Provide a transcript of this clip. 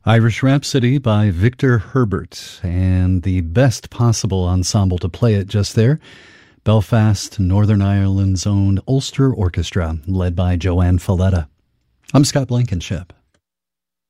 Irish Rhapsody by Victor Herbert, and the best possible ensemble to play it just there, Belfast, Northern Ireland's own Ulster Orchestra, led by Joanne Falletta. I'm Scott Blankenship.